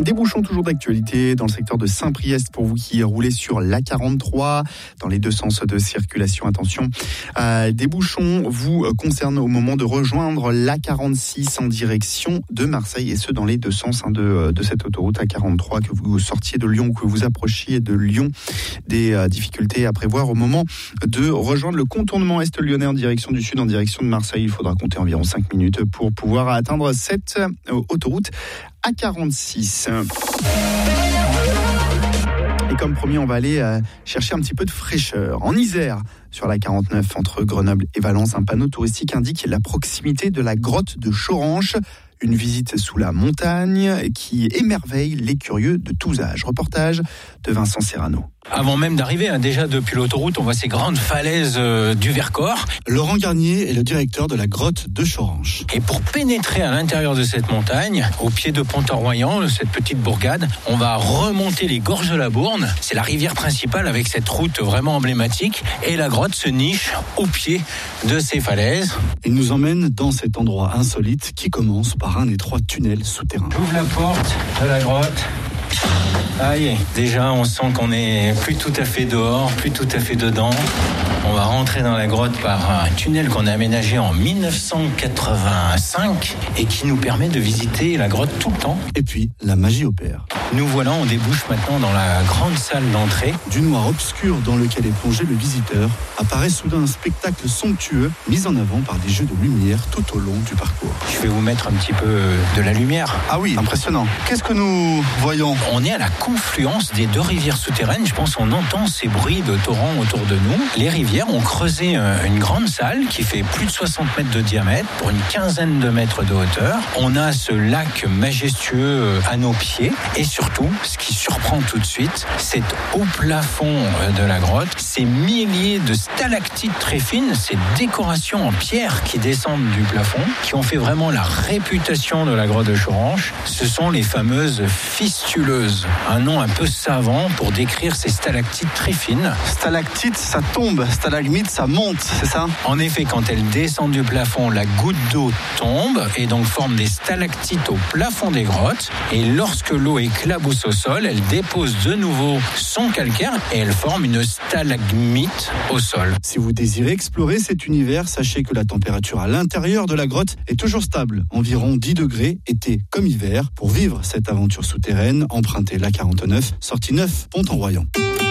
Des bouchons toujours d'actualité dans le secteur de Saint-Priest pour vous qui roulez sur l'A43 dans les deux sens de circulation. Attention, des bouchons vous concernent au moment de rejoindre l'A46 en direction de Marseille et ce dans les deux sens de cette autoroute A43, que vous sortiez de Lyon ou que vous approchiez de Lyon. Des difficultés à prévoir au moment de rejoindre le contournement est lyonnais en direction du sud, en direction de Marseille. Il faudra compter environ 5 minutes pour pouvoir atteindre cette autoroute A46. Et comme promis, on va aller chercher un petit peu de fraîcheur. En Isère, sur la 49 entre Grenoble et Valence, un panneau touristique indique la proximité de la grotte de Choranche. Une visite sous la montagne qui émerveille les curieux de tous âges. Reportage de Vincent Serrano. Avant même d'arriver, déjà depuis l'autoroute, on voit ces grandes falaises du Vercors. Laurent Garnier est le directeur de la grotte de Choranche. Et pour pénétrer à l'intérieur de cette montagne, au pied de Pont-en-Royans, cette petite bourgade, on va remonter les gorges de la Bourne. C'est la rivière principale avec cette route vraiment emblématique. Et la grotte se niche au pied de ces falaises. Il nous emmène dans cet endroit insolite qui commence par un étroit tunnel souterrain. J'ouvre la porte de la grotte. Aïe, déjà on sent qu'on est plus tout à fait dehors, plus tout à fait dedans. On va rentrer dans la grotte par un tunnel qu'on a aménagé en 1985 et qui nous permet de visiter la grotte tout le temps. Et puis, la magie opère. Nous voilà, on débouche maintenant dans la grande salle d'entrée. Du noir obscur dans lequel est plongé le visiteur, apparaît soudain un spectacle somptueux mis en avant par des jeux de lumière tout au long du parcours. Je vais vous mettre un petit peu de la lumière. Ah oui, impressionnant. Qu'est-ce que nous voyons ? On est à la confluence des deux rivières souterraines. Je pense qu'on entend ces bruits de torrents autour de nous. Les rivières ont creusé une grande salle qui fait plus de 60 mètres de diamètre pour une quinzaine de mètres de hauteur. On a ce lac majestueux à nos pieds et surtout, ce qui surprend tout de suite, c'est au plafond de la grotte, ces milliers de stalactites très fines, ces décorations en pierre qui descendent du plafond, qui ont fait vraiment la réputation de la grotte de Choranche. Ce sont les fameuses fistuleuses, un nom un peu savant pour décrire ces stalactites très fines. Stalactite, ça tombe, stalagmite, ça monte, c'est ça ? En effet, quand elles descendent du plafond, la goutte d'eau tombe et donc forme des stalactites au plafond des grottes. Et lorsque l'eau éclabousse au sol, elle dépose de nouveau son calcaire et elle forme une stalagmite au sol. Si vous désirez explorer cet univers, sachez que la température à l'intérieur de la grotte est toujours stable, environ 10 degrés, été comme hiver. Pour vivre cette aventure souterraine, empruntez l'A49, sortie 9, Pont-en-Royans.